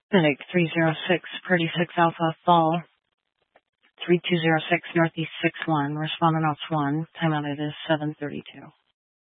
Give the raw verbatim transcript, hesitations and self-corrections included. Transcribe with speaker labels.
Speaker 1: Medic three zero six, Purdy six Alpha, Fall three two zero six, Northeast six one, respondent ops one, timeout it is seven thirty-two.